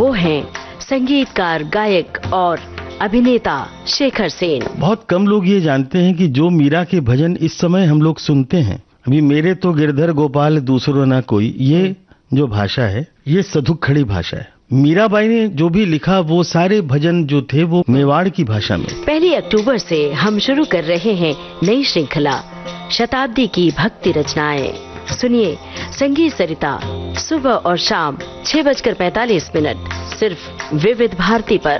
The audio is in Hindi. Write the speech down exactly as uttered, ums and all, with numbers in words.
वो हैं संगीतकार, गायक और अभिनेता शेखर सेन। बहुत कम लोग ये जानते हैं कि जो मीरा के भजन इस समय हम लोग सुनते हैं, अभी मेरे तो गिरधर गोपाल दूसरो ना कोई, ये जो भाषा है ये सधुक्खड़ी भाषा है। मीराबाई ने जो भी लिखा वो सारे भजन जो थे वो मेवाड़ की भाषा में। पहली अक्टूबर से हम शुरू कर रहे हैं नई श्रृंखला शताब्दी की भक्ति रचनाएं। सुनिए संगीत सरिता सुबह और शाम छह बजकर पैतालीस मिनट सिर्फ विविध भारती पर।